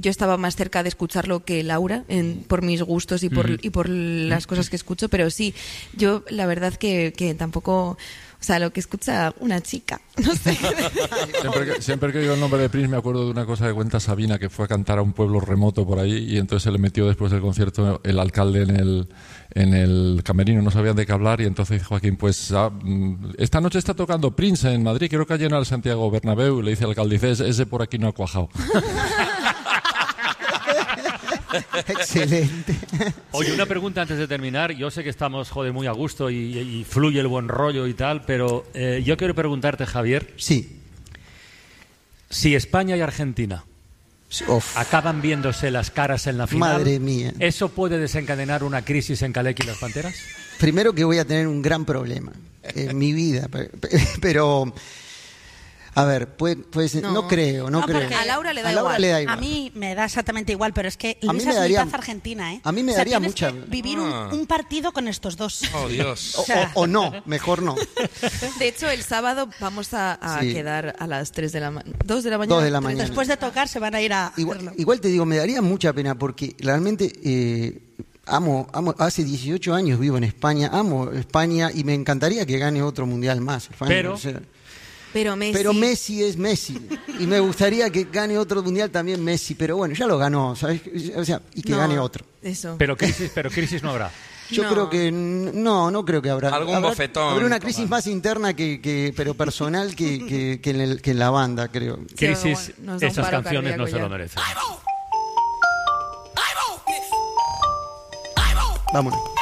yo estaba más cerca de escucharlo que Laura, por mis gustos y por las cosas que escucho, pero sí, yo la verdad que tampoco... O sea, lo que escucha una chica, no sé. Siempre que digo el nombre de Prince me acuerdo de una cosa que cuenta Sabina, que fue a cantar a un pueblo remoto por ahí y entonces se le metió después del concierto el alcalde en el camerino, no sabían de qué hablar y entonces dice Joaquín, pues esta noche está tocando Prince en Madrid, creo que ha llenado el Santiago Bernabéu, y le dice al alcalde, dice, ese por aquí no ha cuajado. Excelente. Oye, una pregunta antes de terminar. Yo sé que estamos, muy a gusto y fluye el buen rollo y tal, pero yo quiero preguntarte, Javier. Sí. Si España y Argentina acaban viéndose las caras en la final, madre mía, ¿eso puede desencadenar una crisis en Calec y las Panteras? Primero que voy a tener un gran problema en mi vida, pero... A ver, puede ser, no creo. A Laura le da igual. A mí me da exactamente igual, pero es que Luisa es mitad argentina, ¿eh? A mí me daría mucha... vivir un partido con estos dos. Oh, Dios. O no, mejor no. De hecho, el sábado vamos a quedar a las 2 de la mañana. 2 de la mañana. Después de tocar se van a ir a... Igual te digo, me daría mucha pena porque realmente... Amo, hace 18 años vivo en España, amo España y me encantaría que gane otro mundial más. Pero Messi es Messi y me gustaría que gane otro mundial también Messi, pero bueno, ya lo ganó, ¿sabes? O sea, y que gane otro. Eso. Pero crisis no habrá. Yo creo que no creo que habrá. Algún bofetón. Habrá una crisis más interna pero personal que en la banda, creo. Crisis, esas canciones no se lo merecen. Vámonos.